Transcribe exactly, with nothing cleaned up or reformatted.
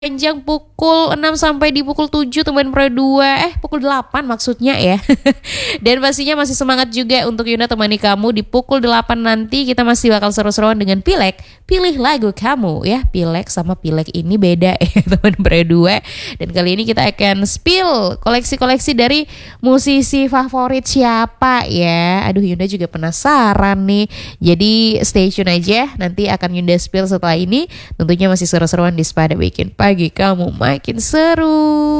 Panjang pukul enam sampai di pukul tujuh teman Pro dua. Eh pukul delapan maksudnya ya. Dan pastinya masih semangat juga untuk Yunda temani kamu di pukul delapan nanti. Kita masih bakal seru-seruan dengan Pilek. Pilih lagu kamu ya. Pilek sama Pilek ini beda ya teman Pro dua. Dan kali ini kita akan spill koleksi-koleksi dari musisi favorit siapa ya. Aduh Yunda juga penasaran nih. Jadi stay tune aja. Nanti akan Yunda spill setelah ini. Tentunya masih seru-seruan di Spada Bikin Pagi kamu makin seru.